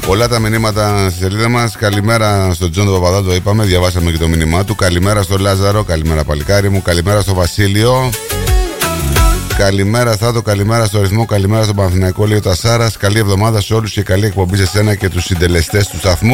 Πολλά τα μηνύματα στη σελίδα μας. Καλημέρα στον Τζον τον Παπαδά, το είπαμε, διαβάσαμε και το μήνυμά του. Καλημέρα στον Λάζαρο, καλημέρα παλικάρι μου. Καλημέρα στο Βασίλειο. Καλημέρα Θάτο, καλημέρα στο Ρυθμό, καλημέρα στον Παναθηναϊκό, λέει ο Τασάρας. Καλή εβδομάδα σε όλους και καλή εκπομπή σε σένα και τους συντελεστές του σταθμού.